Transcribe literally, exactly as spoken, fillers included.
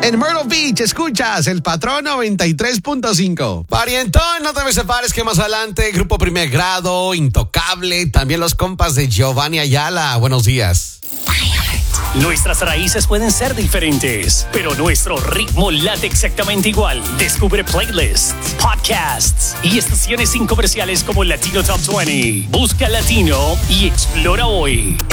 En Myrtle Beach, escuchas el Patrón noventa y tres punto cinco. Parientón, no te me separes que más adelante, Grupo Primer Grado, Intocable, también los compas de Giovanni Ayala. Buenos días. Nuestras raíces pueden ser diferentes, pero nuestro ritmo late exactamente igual. Descubre playlists, podcasts y estaciones sin comerciales como Latino Top veinte. Busca Latino y explora hoy.